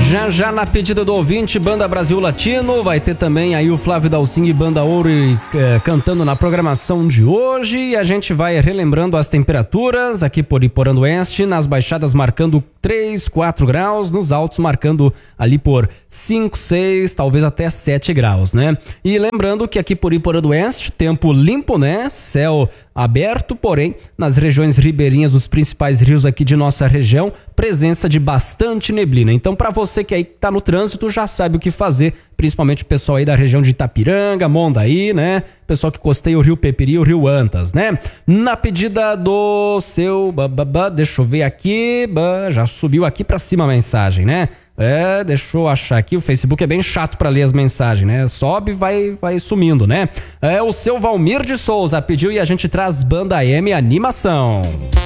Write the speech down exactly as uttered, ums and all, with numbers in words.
Já já na pedida do ouvinte, Banda Brasil Latino, vai ter também aí o Flávio Dalcin e Banda Ouro eh, cantando na programação de hoje, e a gente vai relembrando as temperaturas aqui por Iporã do Oeste, nas baixadas marcando três, quatro graus, nos altos marcando ali por cinco, seis, talvez até sete graus, né? E lembrando que aqui por Iporã do Oeste, tempo limpo, né? Céu aberto, porém, nas regiões ribeirinhas dos principais rios aqui de nossa região, presença de bastante neblina. Então, para você que aí tá no trânsito, já sabe o que fazer, principalmente o pessoal aí da região de Itapiranga, Mondaí, né? Pessoal que costeia o Rio Peperi e o Rio Antas, né? Na pedida do seu... Bababa, deixa eu ver aqui, já subiu aqui pra cima a mensagem, né? É, deixa eu achar aqui, o Facebook é bem chato pra ler as mensagens, né? Sobe e vai, vai sumindo, né? É, o seu Valmir de Souza pediu e a gente traz Banda M Animação.